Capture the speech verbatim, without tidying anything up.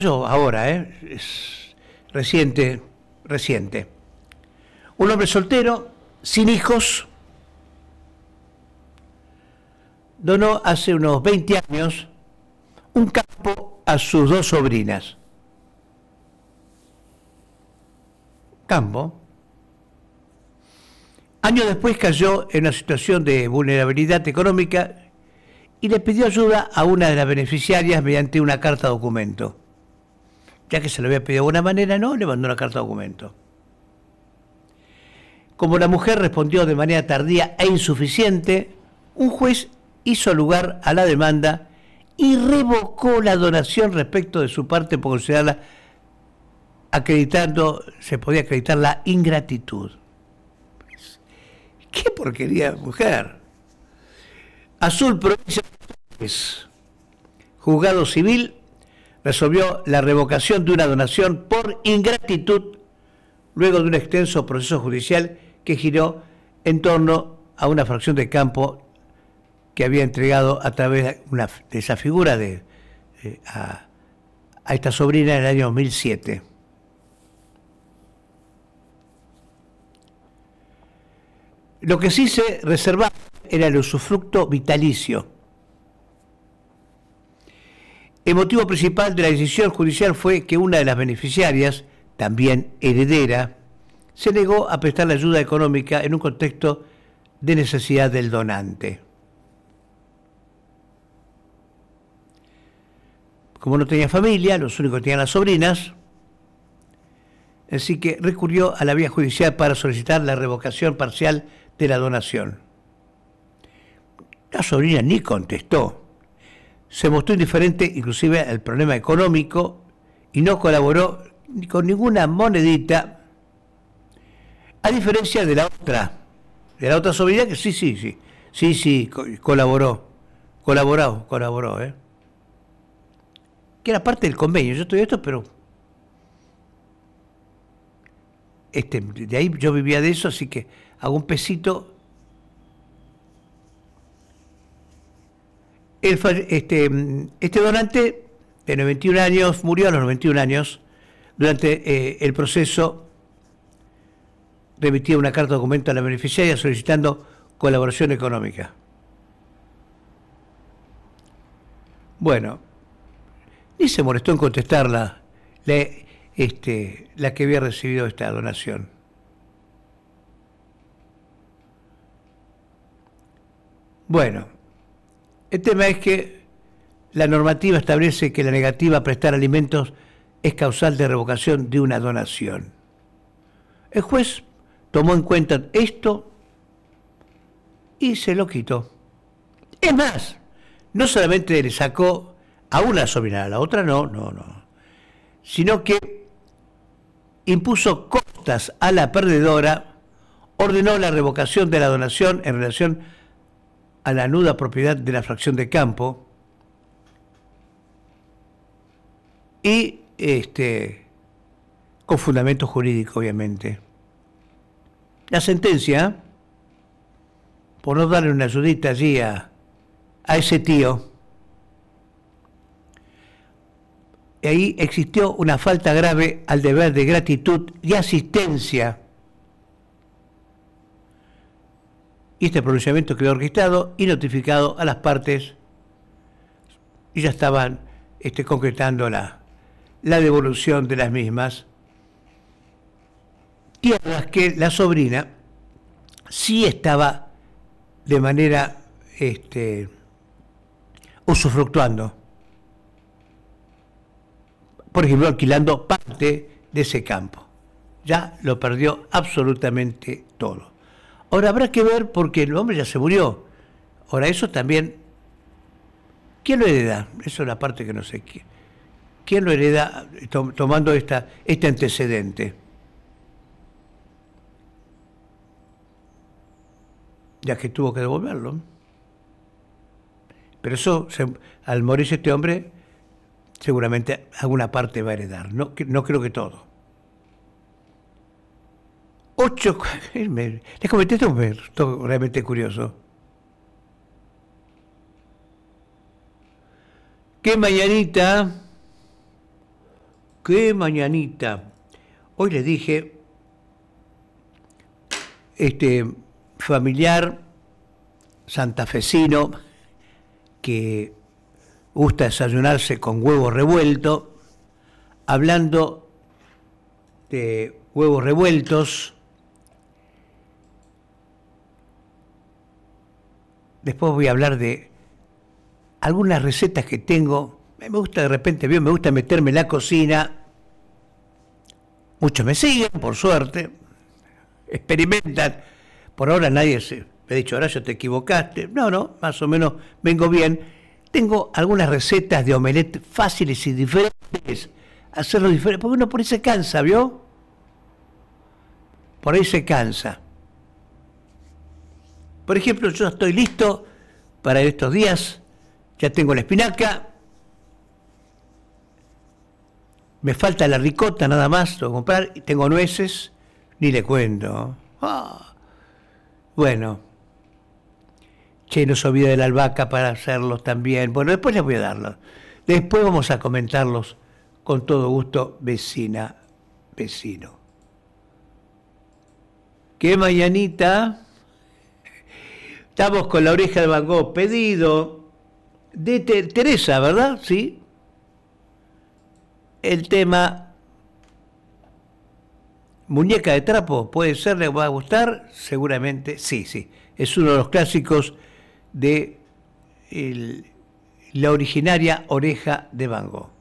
Yo ahora, ¿eh? Es reciente, reciente. Un hombre soltero, sin hijos, donó hace unos veinte años un campo a sus dos sobrinas. Campo. Años después cayó en una situación de vulnerabilidad económica y le pidió ayuda a una de las beneficiarias mediante una carta documento. Ya que se lo había pedido de alguna manera, no, le mandó una carta documento. Como la mujer respondió de manera tardía e insuficiente, un juez hizo lugar a la demanda y revocó la donación respecto de su parte por considerarla acreditando, se podía acreditar la ingratitud. ¡Qué porquería de mujer! Azul, provincia de Juzgado Civil resolvió la revocación de una donación por ingratitud luego de un extenso proceso judicial que giró en torno a una fracción de campo que había entregado a través de, una, de esa figura de, eh, a, a esta sobrina en el año dos mil siete. Lo que sí se reservaba era el usufructo vitalicio. El motivo principal de la decisión judicial fue que una de las beneficiarias, también heredera, se negó a prestar la ayuda económica en un contexto de necesidad del donante. Como no tenía familia, los únicos que tenían las sobrinas, así que recurrió a la vía judicial para solicitar la revocación parcial de la donación. La sobrina ni contestó. Se mostró indiferente inclusive al problema económico y no colaboró ni con ninguna monedita, a diferencia de la otra, de la otra sobrina que sí, sí, sí, sí, sí, colaboró, colaboró, colaboró, ¿eh? Que era parte del convenio. Yo estoy esto, pero este, de ahí yo vivía de eso, así que hago un pesito. El, este, este donante de noventa y un años, murió a los noventa y un años, durante eh, el proceso remitía una carta de documento a la beneficiaria solicitando colaboración económica. Bueno, ni se molestó en contestarla la, este, la que había recibido esta donación. Bueno, el tema es que la normativa establece que la negativa a prestar alimentos es causal de revocación de una donación. El juez tomó en cuenta esto y se lo quitó. Es más, no solamente le sacó a una sobrina, a la otra no, no, no, sino que impuso costas a la perdedora, ordenó la revocación de la donación en relación a la nuda propiedad de la fracción de campo y este con fundamento jurídico, obviamente. La sentencia, por no darle una ayudita allí a, a ese tío, ahí existió una falta grave al deber de gratitud y asistencia. Y este pronunciamiento quedó registrado y notificado a las partes y ya estaban este, concretando la, la devolución de las mismas. Tierras que la sobrina sí estaba de manera este, usufructuando. Por ejemplo, alquilando parte de ese campo. Ya lo perdió absolutamente todo. Ahora habrá que ver porque el hombre ya se murió. Ahora eso también, ¿quién lo hereda? Eso es la parte que no sé. ¿Quién lo hereda to- tomando esta, este antecedente? Ya que tuvo que devolverlo. Pero eso, se, al morirse este hombre, seguramente alguna parte va a heredar. No, no creo que todo. Ocho, les comenté esto, esto realmente curioso. Que mañanita qué mañanita. Hoy les dije, este familiar santafesino que gusta desayunarse con huevo revuelto, hablando de huevos revueltos. Después voy a hablar de algunas recetas que tengo. Me gusta de repente, bien, me gusta meterme en la cocina. Muchos me siguen, por suerte. Experimentan. Por ahora nadie se me ha dicho, Horacio, te equivocaste. No, no, más o menos vengo bien. Tengo algunas recetas de omelette fáciles y diferentes. Hacerlo diferente, porque uno por ahí se cansa, ¿vio? Por ahí se cansa. Por ejemplo, yo estoy listo para estos días. Ya tengo la espinaca. Me falta la ricota nada más, lo voy a comprar. Y tengo nueces, ni le cuento. Ah, bueno. Che, no se olvide de la albahaca para hacerlos también. Bueno, después les voy a darlos. Después vamos a comentarlos con todo gusto, vecina, vecino. ¿Qué mañanita? Estamos con La Oreja de Van Gogh, pedido de Te- Teresa, ¿verdad? Sí. El tema Muñeca de Trapo, ¿puede ser? ¿Le va a gustar? Seguramente, sí, sí. Es uno de los clásicos de el, la originaria Oreja de Van Gogh.